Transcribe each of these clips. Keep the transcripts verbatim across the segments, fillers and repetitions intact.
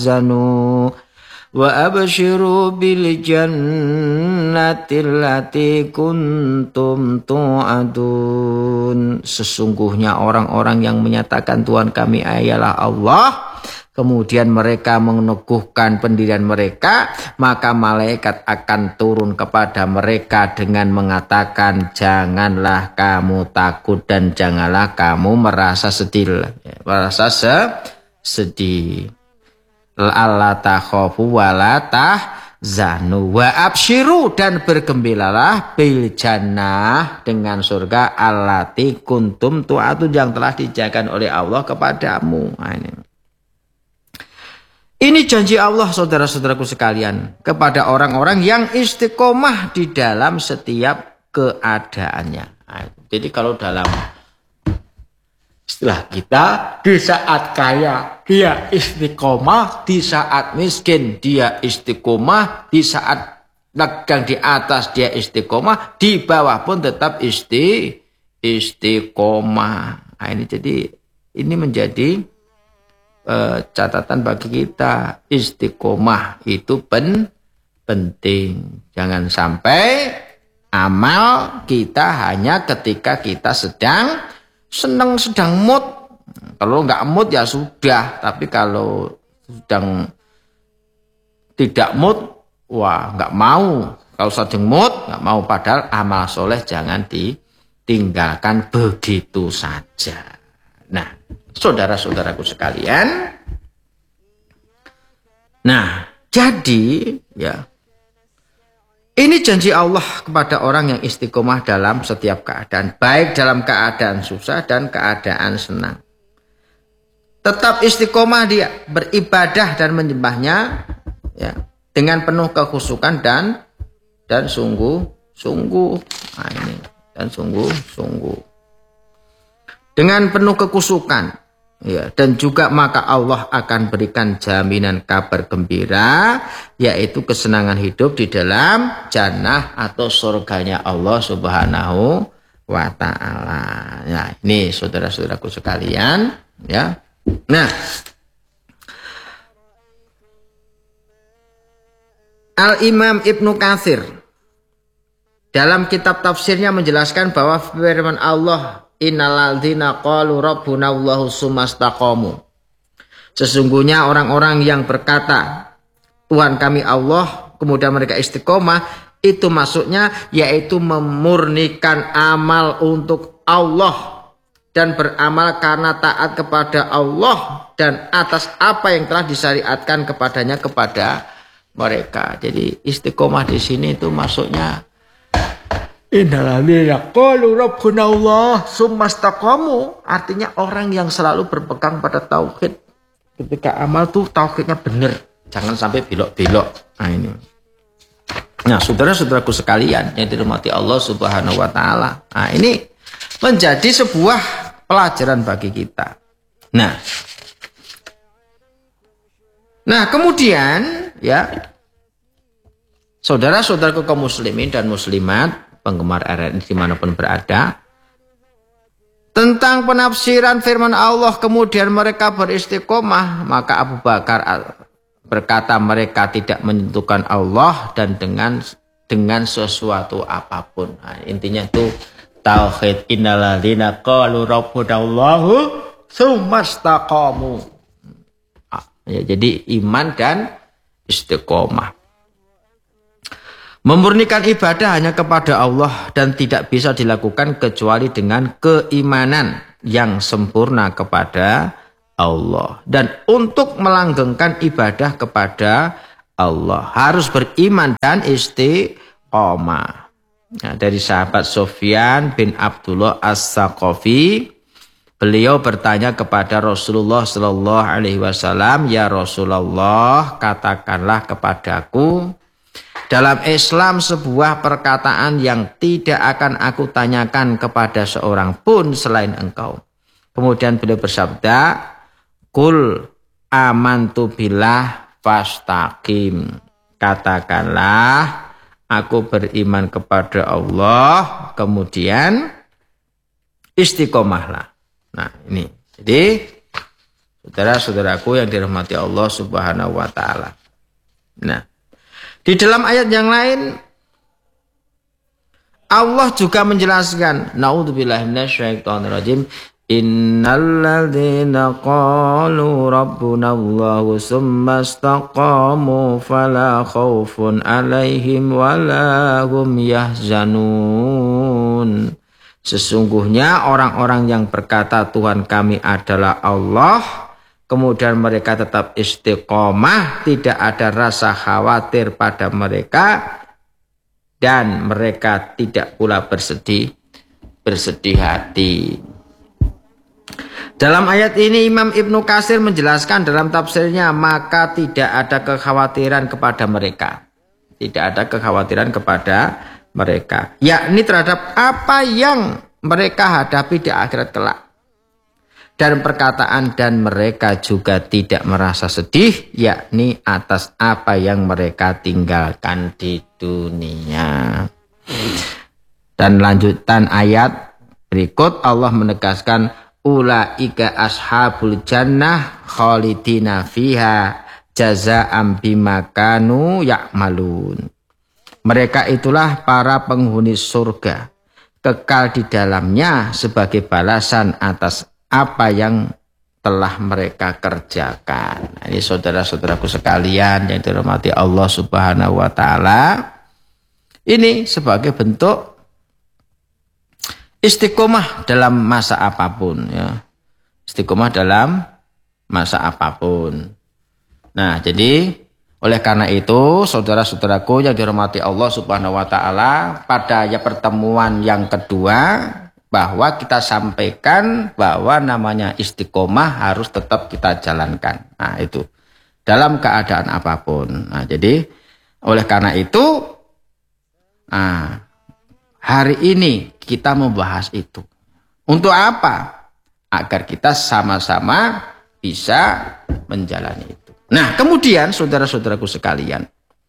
tahzanu wa abshiru bil jannati allati kuntum tu'adun. Sesungguhnya orang-orang yang menyatakan Tuhan kami ialah Allah, kemudian mereka meneguhkan pendirian mereka, maka malaikat akan turun kepada mereka dengan mengatakan, janganlah kamu takut dan janganlah kamu merasa sedih, merasa sedih. Allah takhafu wa la tahzanu wa abshiru, dan bergembiralah bil jannah, dengan surga allati kuntum tu'atu, yang telah dijanjikan oleh Allah kepadamu. Nah, ini. Ini janji Allah, saudara-saudaraku sekalian, kepada orang-orang yang istiqomah di dalam setiap keadaannya. Nah, jadi kalau dalam istilah kita, di saat kaya dia istiqomah, di saat miskin dia istiqomah, di saat dagang di atas dia istiqomah, di bawah pun tetap isti istiqomah. Nah, ini jadi ini menjadi uh, catatan bagi kita. Istiqomah itu pen, penting. Jangan sampai amal kita hanya ketika kita sedang senang, sedang mood. Kalau nggak mood ya sudah. Tapi kalau sedang tidak mood, wah nggak mau. Kalau sedang mood nggak mau. Padahal amal soleh jangan ditinggalkan begitu saja. Nah, saudara-saudaraku sekalian. Nah, jadi ya, ini janji Allah kepada orang yang istiqomah dalam setiap keadaan, baik dalam keadaan susah dan keadaan senang. Tetap istiqomah dia beribadah dan menyembahnya ya, dengan penuh kekhusyukan dan dan sungguh-sungguh. Nah, ini dan sungguh-sungguh. Dengan penuh kekhusyukan ya, dan juga maka Allah akan berikan jaminan kabar gembira, yaitu kesenangan hidup di dalam jannah atau surganya Allah Subhanahu wa ta'ala. Nah, ini saudara-saudaraku sekalian ya. Nah, Al-Imam Ibnu Katsir dalam kitab tafsirnya menjelaskan bahwa firman Allah, innal ladzina qalu rabbuna Allahu tsumastaqamu, sesungguhnya orang-orang yang berkata Tuhan kami Allah, kemudian mereka istiqomah, itu maksudnya yaitu memurnikan amal untuk Allah dan beramal karena taat kepada Allah dan atas apa yang telah disyariatkan kepadanya kepada mereka. Jadi istiqomah di sini itu maksudnya innalladzina qalu rabbuna Allah tsumastaqamu, artinya orang yang selalu berpegang pada tauhid. Ketika amal tuh tauhidnya benar, jangan sampai belok-belok. Nah ini. Nah, saudara-saudaraku sekalian yang dirahmati Allah Subhanahu wa taala. Nah, ini menjadi sebuah pelajaran bagi kita. Nah. Nah, kemudian ya, saudara-saudaraku kaum muslimin dan muslimat, penggemar R R I dimanapun berada, tentang penafsiran firman Allah kemudian mereka beristiqomah, maka Abu Bakar berkata mereka tidak menyentuhkan Allah dan dengan dengan sesuatu apapun. Nah, intinya itu tauhid, innalladzina qalu rabbunallahu tsumastaqamu. Ya, jadi iman dan istiqomah. Memurnikan ibadah hanya kepada Allah dan tidak bisa dilakukan kecuali dengan keimanan yang sempurna kepada Allah. Dan untuk melanggengkan ibadah kepada Allah harus beriman dan istiqomah. Nah, dari sahabat Sufyan bin Abdullah As-Saqafi, beliau bertanya kepada Rasulullah Sallallahu Alaihi Wasallam, ya Rasulullah, katakanlah kepadaku dalam Islam sebuah perkataan yang tidak akan aku tanyakan kepada seorang pun selain engkau. Kemudian beliau bersabda, Kul amantu billah fastaqim. Katakanlah, aku beriman kepada Allah, kemudian istiqomahlah. Nah ini, jadi Saudara-saudaraku yang dirahmati Allah Subhanahu wa taala. Nah, di dalam ayat yang lain Allah juga menjelaskan, naudzubillahi minasyaitonirrajim, innalladzina qalu rabbunallahu tsumma istaqamu fala khaufun 'alaihim wala hum yahzanun. Sesungguhnya orang-orang yang berkata Tuhan kami adalah Allah, kemudian mereka tetap istiqomah, tidak ada rasa khawatir pada mereka, dan mereka tidak pula bersedih, bersedih hati. Dalam ayat ini Imam Ibnu Katsir menjelaskan dalam tafsirnya, maka tidak ada kekhawatiran kepada mereka. Tidak ada kekhawatiran kepada mereka, yakni terhadap apa yang mereka hadapi di akhirat kelak. Dan perkataan dan mereka juga tidak merasa sedih, yakni atas apa yang mereka tinggalkan di dunia. Dan lanjutan ayat berikut Allah menegaskan, ulaika ashabul jannah khalidina fiha jazaa'an bima kanu ya'malun. Mereka itulah para penghuni surga, kekal di dalamnya sebagai balasan atas apa yang telah mereka kerjakan. Nah, ini saudara-saudaraku sekalian yang dirahmati Allah Subhanahu wa taala, ini sebagai bentuk istiqomah dalam masa apapun, ya. Istiqomah dalam masa apapun. Nah, jadi oleh karena itu, saudara-saudaraku yang dirahmati Allah Subhanahu wa taala, pada ya pertemuan yang kedua bahwa kita sampaikan bahwa namanya istiqomah harus tetap kita jalankan. Nah, itu dalam keadaan apapun. Nah, jadi oleh karena itu, nah, hari ini kita membahas itu. Untuk apa? Agar kita sama-sama bisa menjalani itu. Nah, kemudian saudara-saudaraku sekalian,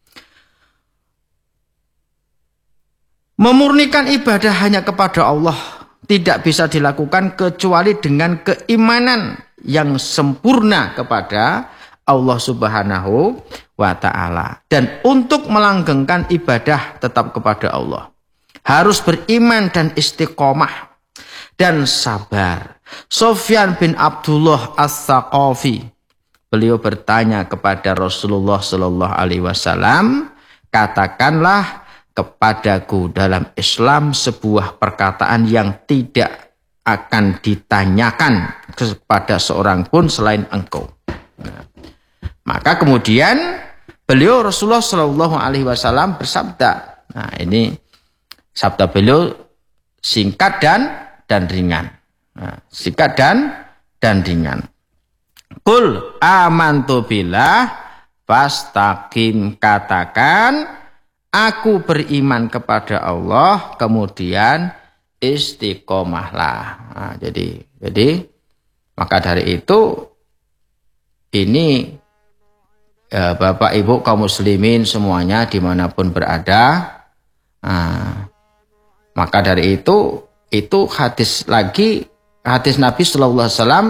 memurnikan ibadah hanya kepada Allah tidak bisa dilakukan kecuali dengan keimanan yang sempurna kepada Allah Subhanahu wa taala. Dan untuk melanggengkan ibadah tetap kepada Allah, harus beriman dan istiqomah dan sabar. Sufyan bin Abdullah As-Tsaqafi, beliau bertanya kepada Rasulullah Shallallahu Alaihi Wasallam, katakanlah kepadaku dalam Islam sebuah perkataan yang tidak akan ditanyakan kepada seorang pun selain engkau. Nah, maka kemudian beliau Rasulullah Shallallahu Alaihi Wasallam bersabda. Nah, ini sabda beliau singkat dan dan ringan. Nah, singkat dan dan ringan. Qul amantu billah fastaqim, katakan aku beriman kepada Allah, kemudian istiqomahlah. Nah, jadi jadi maka dari itu ini ya, Bapak Ibu kaum muslimin semuanya dimanapun berada, nah, maka dari itu itu hadis lagi hadis Nabi Shallallahu Alaihi Wasallam,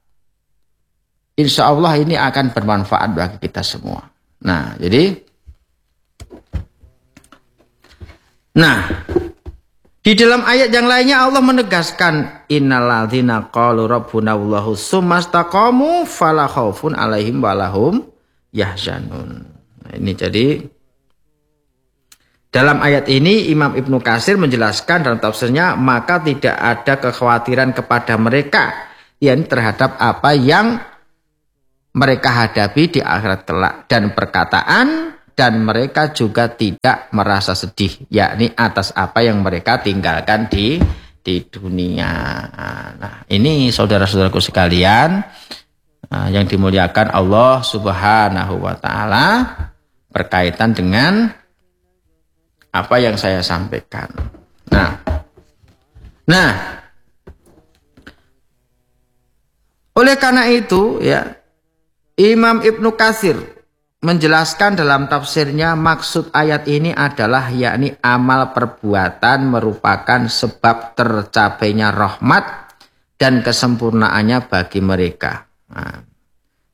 insya Allah ini akan bermanfaat bagi kita semua. Nah, jadi, nah, di dalam ayat yang lainnya Allah menegaskan, innalladzina qalu rabbunallahu tsumma istaqamu fala khaufun 'alaihim walahum yahzanun. Nah, ini jadi dalam ayat ini Imam Ibnu Katsir menjelaskan dalam tafsirnya, maka tidak ada kekhawatiran kepada mereka yang terhadap apa yang mereka hadapi di akhirat kelak, dan perkataan dan mereka juga tidak merasa sedih, yakni atas apa yang mereka tinggalkan di di dunia. Nah, ini saudara-saudaraku sekalian yang dimuliakan Allah Subhanahu wa taala, berkaitan dengan apa yang saya sampaikan. Nah, nah, oleh karena itu ya, Imam Ibnu Katsir menjelaskan dalam tafsirnya, maksud ayat ini adalah yakni amal perbuatan merupakan sebab tercapainya rahmat dan kesempurnaannya bagi mereka. Nah,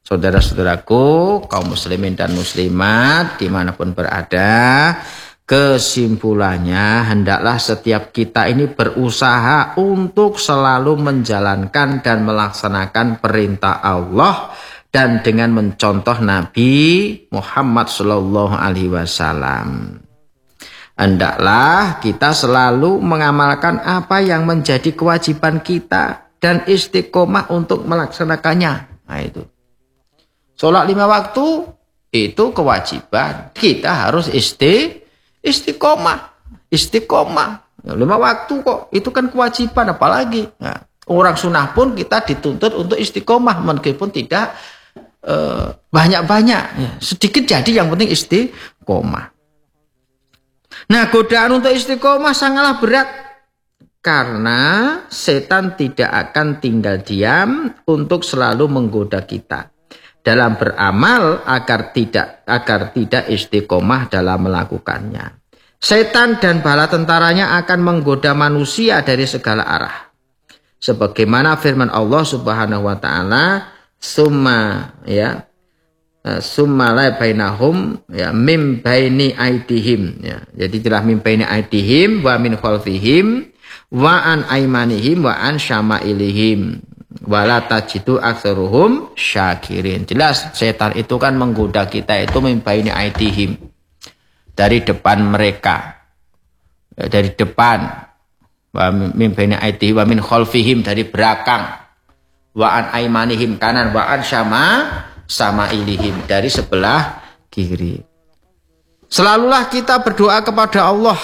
Saudara-saudaraku, kaum muslimin dan muslimat dimanapun berada, kesimpulannya hendaklah setiap kita ini berusaha untuk selalu menjalankan dan melaksanakan perintah Allah dan dengan mencontoh Nabi Muhammad Shallallahu Alaihi Wasallam. Hendaklah kita selalu mengamalkan apa yang menjadi kewajiban kita dan istiqomah untuk melaksanakannya. Nah itu. Sholat lima waktu itu kewajiban. Kita harus isti, istiqomah. Istiqomah. Lima waktu kok. Itu kan kewajiban apalagi. Nah, orang sunnah pun kita dituntut untuk istiqomah. Meskipun tidak eh, banyak-banyak. Ya, sedikit jadi yang penting istiqomah. Nah, godaan untuk istiqomah sangatlah berat. Karena setan tidak akan tinggal diam untuk selalu menggoda kita dalam beramal agar tidak agar tidak istiqomah dalam melakukannya. Setan dan bala tentaranya akan menggoda manusia dari segala arah. Sebagaimana firman Allah Subhanahu wa taala, summa ya summa la bainahum ya mim baini aidihim ya. Jadi telah mim baini aidihim wa min khalfihim wa an aimanihim wa an syama'ilihim wala tajidu aktsaruhum syakirin. Jelas setan itu kan menggoda kita itu mimbaini aidihim, dari depan mereka, dari depan, wa mimbaini aidihim wa min khalfihim, dari belakang, wa an aimanihim kanan, wa an syama sama ilihim, dari sebelah kiri. Selalulah kita berdoa kepada Allah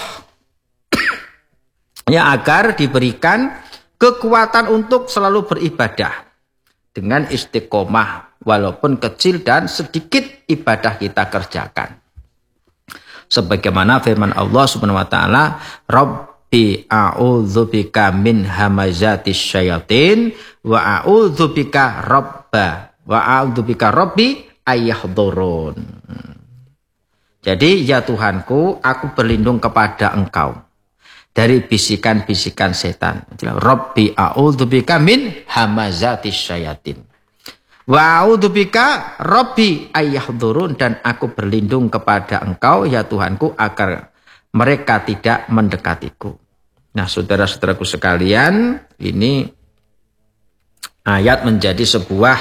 ya agar diberikan kekuatan untuk selalu beribadah dengan istiqomah walaupun kecil dan sedikit ibadah kita kerjakan. Sebagaimana firman Allah Subhanahu wa taala, Rabbi a'udzubika min hamazatis syayatin wa a'udzubika rabba wa a'udzubika rabbi ayyahdurun. Jadi ya Tuhanku, aku berlindung kepada Engkau dari bisikan-bisikan setan. Rabbi a'udzubika min hamazatis syayatin. Wa a'udzubika rabbi ayyahdurun, dan aku berlindung kepada Engkau ya Tuhanku agar mereka tidak mendekatiku. Nah, saudara-saudaraku sekalian, ini ayat menjadi sebuah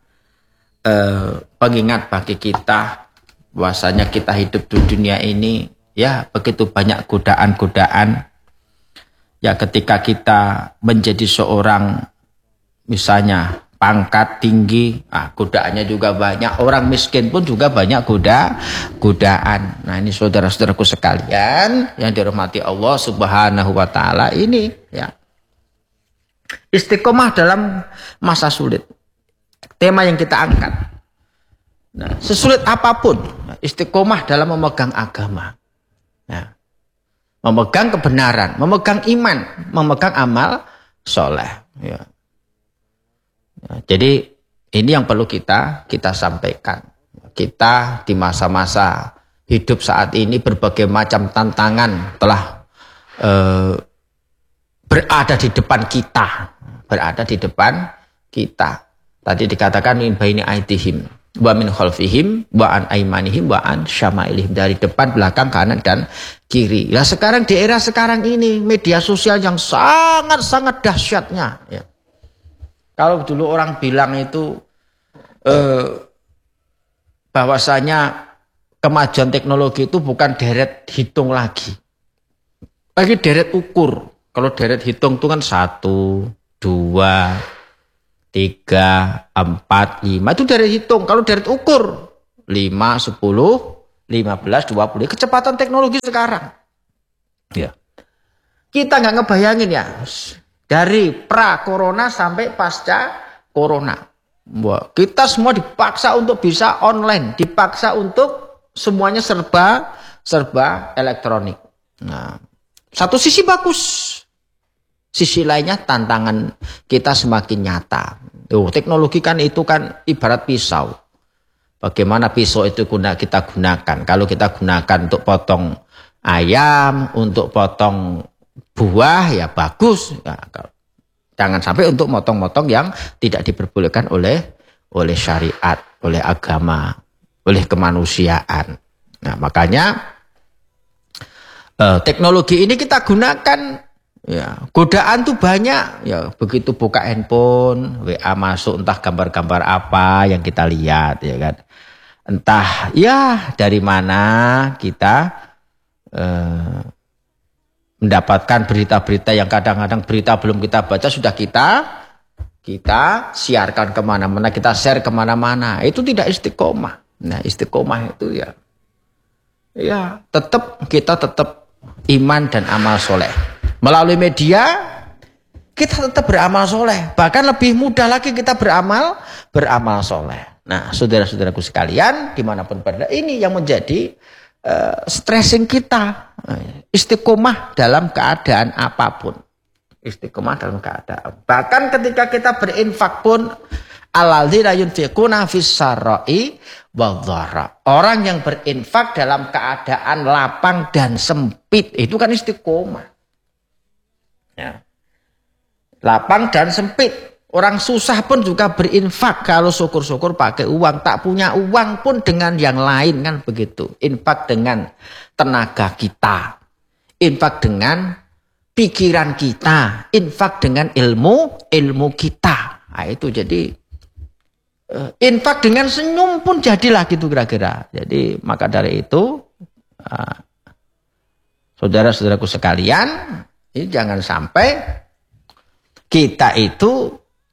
eh, pengingat bagi kita bahwasanya kita hidup di dunia ini ya begitu banyak godaan-godaan. Ya ketika kita menjadi seorang misalnya pangkat tinggi, ah, godaannya juga banyak. Orang miskin pun juga banyak goda, godaan. Nah ini saudara-saudaraku sekalian yang dirahmati Allah Subhanahu wa taala ini ya. Istiqomah dalam masa sulit. Tema yang kita angkat. Nah, sesulit apapun, istiqomah dalam memegang agama. Nah, memegang kebenaran, memegang iman, memegang amal soleh. Ya. Ya, jadi ini yang perlu kita kita sampaikan. Kita di masa-masa hidup saat ini berbagai macam tantangan telah eh, berada di depan kita, berada di depan kita. Tadi dikatakan min baini aidihim wa min khalfihim wa an aimanihim wa an syama'ilihim, dari depan, belakang, kanan dan kiri. Nah sekarang di era sekarang ini media sosial yang sangat-sangat dahsyatnya ya. Kalau dulu orang bilang itu eh, bahwasanya kemajuan teknologi itu bukan deret hitung lagi, lagi deret ukur. Kalau deret hitung itu kan satu, dua, tiga, empat, lima, itu deret hitung. Kalau deret ukur lima, sepuluh, lima belas, dua puluh, kecepatan teknologi sekarang. Ya. Kita nggak ngebayangin ya, dari pra-corona sampai pasca corona. Wah, kita semua dipaksa untuk bisa online, dipaksa untuk semuanya serba serba elektronik. Nah, satu sisi bagus, sisi lainnya tantangan kita semakin nyata. Tuh, teknologi kan itu kan ibarat pisau. Bagaimana pisau itu guna kita gunakan? Kalau kita gunakan untuk potong ayam, untuk potong buah ya bagus. Ya, jangan sampai untuk motong-motong yang tidak diperbolehkan oleh oleh syariat, oleh agama, oleh kemanusiaan. Nah, makanya eh, teknologi ini kita gunakan. Ya, godaan tuh banyak. Ya, begitu buka handphone, W A masuk entah gambar-gambar apa yang kita lihat, ya kan. Entah ya dari mana kita eh, mendapatkan berita-berita yang kadang-kadang berita belum kita baca sudah kita kita siarkan kemana-mana, kita share kemana-mana. Itu tidak istiqomah. Nah, istiqomah itu ya, ya tetap kita tetap iman dan amal soleh. Melalui media kita tetap beramal soleh. Bahkan lebih mudah lagi kita beramal beramal soleh. Nah, saudara-saudaraku sekalian, dimanapun berada, ini yang menjadi uh, stressing kita. Istiqomah dalam keadaan apapun. Istiqomah dalam keadaan. Bahkan ketika kita berinfak pun, alladzina yunfiquna fis sarra'i wadh-dharra. Orang yang berinfak dalam keadaan lapang dan sempit, itu kan istiqomah. Ya. Lapang dan sempit. Orang susah pun juga berinfak. Kalau syukur-syukur pakai uang. Tak punya uang pun dengan yang lain kan begitu. Infak dengan tenaga kita. Infak dengan pikiran kita. Infak dengan ilmu ilmu kita. Nah, itu jadi uh, infak dengan senyum pun jadilah gitu kira-kira. Jadi maka dari itu uh, saudara-saudaraku sekalian, ini jangan sampai kita itu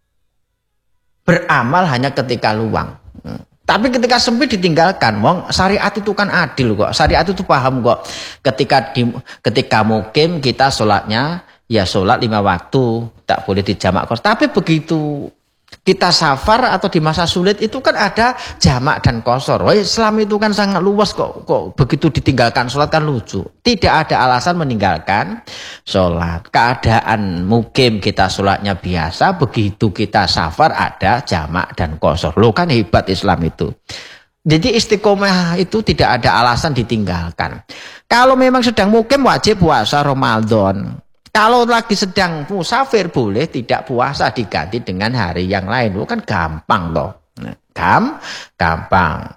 beramal hanya ketika luang. Hmm. Tapi ketika sempit ditinggalkan. Wong syariat itu kan adil kok. Syariat itu paham kok. Ketika di, ketika mukim kita sholatnya ya sholat lima waktu, tak boleh dijamak kos. Tapi begitu kita safar atau di masa sulit itu kan ada jamak dan qashar. Wah, Islam itu kan sangat luas kok. Kok begitu ditinggalkan sholat kan lucu. Tidak ada alasan meninggalkan sholat. Keadaan mukim kita sholatnya biasa. Begitu kita safar ada jamak dan qashar. Loh kan hebat Islam itu. Jadi istiqomah itu tidak ada alasan ditinggalkan. Kalau memang sedang mukim wajib puasa Ramadan. Kalau lagi sedang musafir boleh tidak puasa diganti dengan hari yang lain. Itu kan gampang loh. Nah, gam, gampang.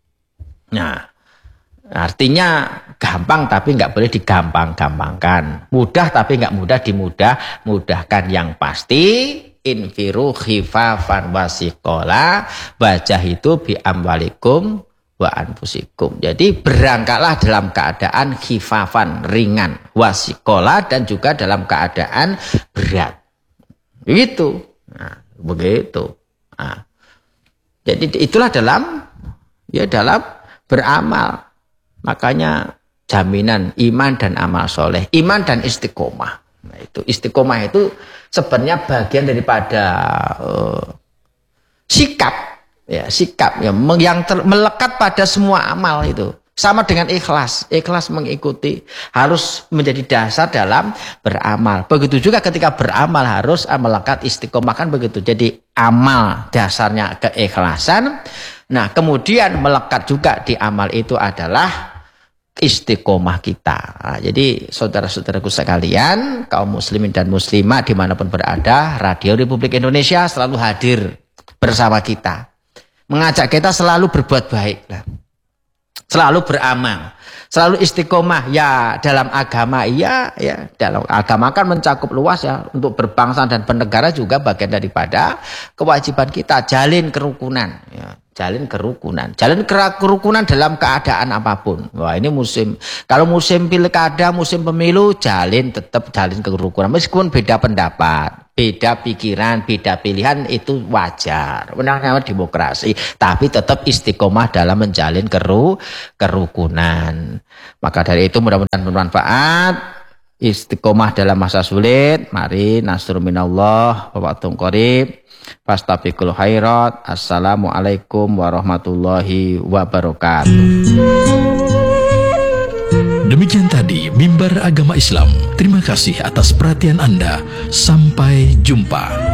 Nah, artinya gampang tapi nggak boleh digampang-gampangkan. Mudah tapi nggak mudah dimudah, mudahkan yang pasti. Infiru khifafan wasikola. Baca itu bi amwalikum wa anfusikum. Jadi berangkatlah dalam keadaan khifafan, ringan, wasikola, dan juga dalam keadaan berat. Begitu. Nah, begitu. Nah, jadi itulah dalam ya dalam beramal. Makanya jaminan iman dan amal soleh, iman dan istiqomah. Nah, itu istiqomah itu sebenarnya bagian daripada uh, sikap. Ya, sikap ya, yang ter, melekat pada semua amal itu. Sama dengan ikhlas. Ikhlas mengikuti harus menjadi dasar dalam beramal. Begitu juga ketika beramal harus melekat istiqomah kan begitu. Jadi amal dasarnya keikhlasan. Nah, kemudian melekat juga di amal itu adalah istiqomah kita. Nah, jadi saudara-saudaraku sekalian, kaum muslimin dan muslimah dimanapun berada, Radio Republik Indonesia selalu hadir bersama kita. Mengajak kita selalu berbuat baik, selalu beramal, selalu istiqomah. Ya dalam agama iya, ya dalam agama kan mencakup luas ya. Untuk berbangsa dan bernegara juga bagian daripada kewajiban kita. Jalin kerukunan, ya. Jalin kerukunan, jalin kerukunan dalam keadaan apapun. Wah ini musim, kalau musim pilkada, musim pemilu, jalin tetap jalin kerukunan. Meskipun beda pendapat, beda pikiran, beda pilihan itu wajar. Namanya demokrasi, tapi tetap istiqomah dalam menjalin keru kerukunan. Maka dari itu mudah-mudahan bermanfaat. Istiqomah dalam masa sulit. Mari nasrul minallah wa wa'dun qarib. Fastabiqul khairat. Assalamualaikum warahmatullahi wabarakatuh. Demikian tadi Mimbar Agama Islam. Terima kasih atas perhatian Anda. Sampai jumpa.